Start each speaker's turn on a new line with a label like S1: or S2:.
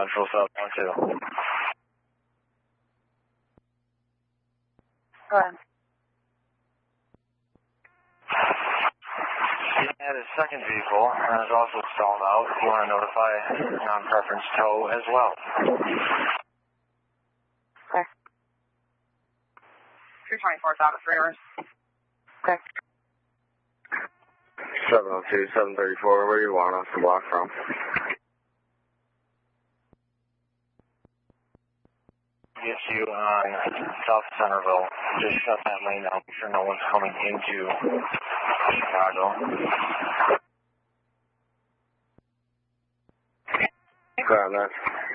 S1: Central southbound 2.
S2: Go ahead.
S1: He had his second vehicle and is also stalled out. If you want to notify non-preference tow as well.
S2: Okay.
S3: 224 out of 3 hours.
S2: Okay.
S4: 702, 734, where do you want us to block from?
S1: Gets you on South Centerville. Just shut that lane down. Make sure no one's coming into Chicago.
S4: Got that.